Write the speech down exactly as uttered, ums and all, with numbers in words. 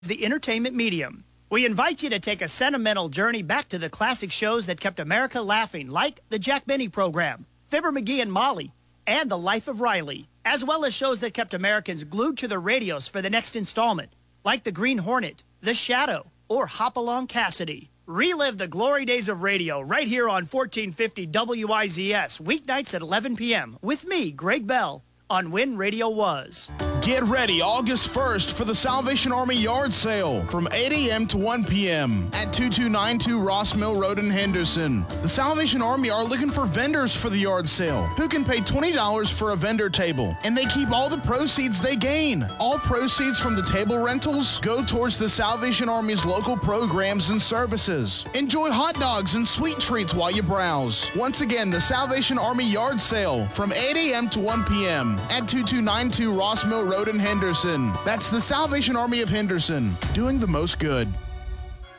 the entertainment medium. We invite you to take a sentimental journey back to the classic shows that kept America laughing, like the Jack Benny Program, Fibber McGee and Molly, and The Life of Riley, as well as shows that kept Americans glued to their radios for the next installment, like The Green Hornet, The Shadow, or Hopalong Cassidy. Relive the glory days of radio right here on fourteen fifty W I Z S, weeknights at eleven p.m. with me, Greg Bell, on When Radio Was. Get ready August first for the Salvation Army Yard Sale from eight a.m. to one p.m. at twenty-two ninety-two Ross Mill Road in Henderson. The Salvation Army are looking for vendors for the yard sale who can pay twenty dollars for a vendor table, and they keep all the proceeds they gain. All proceeds from the table rentals go towards the Salvation Army's local programs and services. Enjoy hot dogs and sweet treats while you browse. Once again, the Salvation Army Yard Sale from eight a.m. to one p.m. at twenty-two ninety-two Ross Mill Road in Henderson. That's the Salvation Army of Henderson, doing the most good.